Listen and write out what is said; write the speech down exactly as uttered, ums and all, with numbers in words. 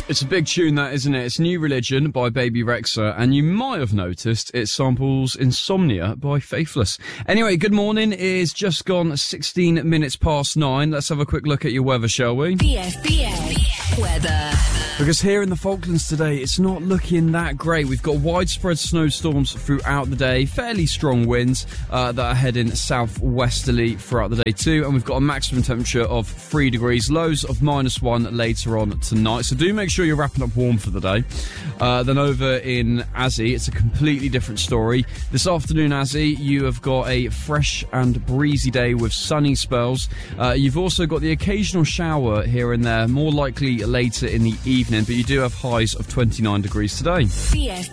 It's a big tune, that, isn't it? It's New Religion by Baby Rexha, and you might have noticed it samples Insomnia by Faithless. Anyway, good morning. It is just gone sixteen minutes past nine. Let's have a quick look at your weather, shall we? B F B A weather. Because here in the Falklands today, it's not looking that great. We've got widespread snowstorms throughout the day, fairly strong winds uh, that are heading southwesterly throughout the day too, and we've got a maximum temperature of three degrees, lows of minus one later on tonight. So do make sure you're wrapping up warm for the day. Uh, then over in Azzy, it's a completely different story. This afternoon, Azzy, you have got a fresh and breezy day with sunny spells. Uh, you've also got the occasional shower here and there, more likely later in the evening, but you do have highs of twenty-nine degrees today. B F